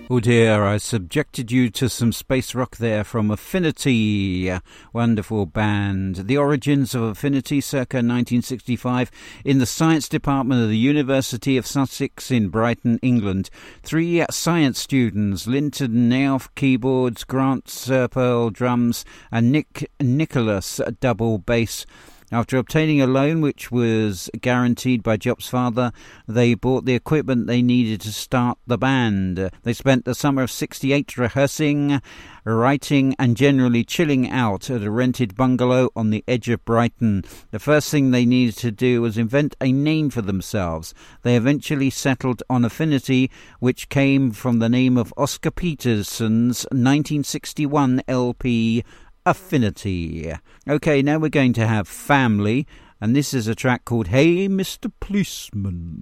Oh dear, I subjected you to some space rock there from Affinity, wonderful band. The origins of Affinity circa 1965 in the science department of the University of Sussex in Brighton, England. 3 science students, Linton Nauf keyboards, Grant Serpearl drums and Nick Nicholas double bass. After obtaining a loan which was guaranteed by Job's father, they bought the equipment they needed to start the band. They spent the summer of '68 rehearsing, writing and generally chilling out at a rented bungalow on the edge of Brighton. The first thing they needed to do was invent a name for themselves. They eventually settled on Affinity, which came from the name of Oscar Peterson's 1961 LP, Affinity. Okay, now we're going to have Family, and this is a track called Hey Mr. Policeman.